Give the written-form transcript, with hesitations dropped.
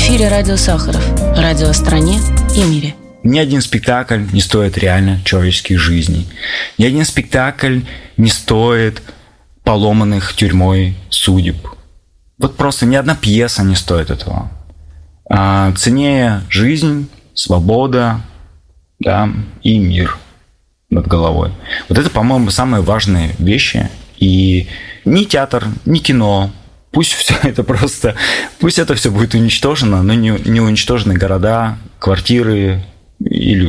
эфире радио Сахаров. Радио о стране и мире. Ни один спектакль не стоит реально человеческих жизней. Ни один спектакль не стоит поломанных тюрьмой судеб. Вот просто ни одна пьеса не стоит этого. Ценнее жизнь, свобода, да, и мир над головой. Вот это, по-моему, самые важные вещи. И ни театр, ни кино, пусть все будет уничтожено, но не уничтожены города, квартиры и люди.